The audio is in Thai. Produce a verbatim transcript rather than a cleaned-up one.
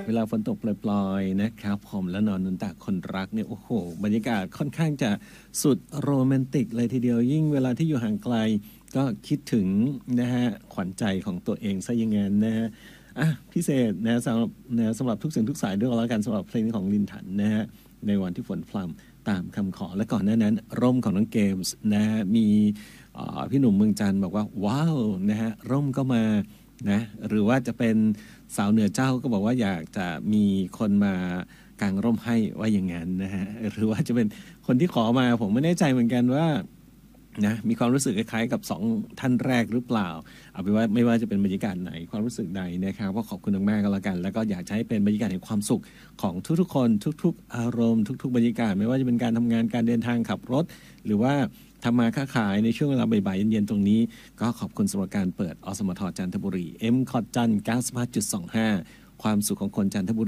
เวลาฝนตกปล่อยๆนะครับผมแล้วนอนนุนตากคนรักเนี่ยโอ้โหบรรยากาศค่อนข้างจะสุดโรแมนติกเลยทีเดียวยิ่งเวลาที่อยู่ห่างไกลก็คิดถึงนะฮะขวัญใจของตัวเองซะอย่างงั้นนะฮะอ่ะพิเศษนะสำหรับนะสำหรับทุกสิ่งทุกสายด้วยกันแล้วกันสำหรับเพลงของลินถันนะฮะในวันที่ฝนพรำตามคำขอและก่อนหน้านั้นร่มของน้องเกมส์นะฮะมีพี่หนุ่มเมืองจันทร์บอกว่าว้าวนะฮะร่มก็มานะหรือว่าจะเป็นสาวเหนือเจ้าก็บอกว่าอยากจะมีคนมากางร่มให้ว่าอย่างนั้นนะฮะหรือว่าจะเป็นคนที่ขอมาผมไม่แน่ใจเหมือนกันว่านะมีความรู้สึกคล้ายๆกับสองท่านแรกหรือเปล่าเอาเป็นว่าไม่ว่าจะเป็นบรรยากาศไหนความรู้สึกใดนะครับก็ขอบคุณมากๆก็แล้วกันแล้วก็อยากให้เป็นบรรยากาศแห่งความสุขของทุกๆคนทุกๆอารมณ์ทุกๆบรรยากาศไม่ว่าจะเป็นการทำงานการเดินทางขับรถหรือว่าทำมาค้าขายในช่วงเวลาบ่ายๆเย็นๆตรงนี้ก็ขอบคุณสำหรับการเปิดอสมทจันทบุรี เอ็ม คอท จันทร์ เก้าสิบห้าจุดสองห้า ความสุขของคนจันทบุรี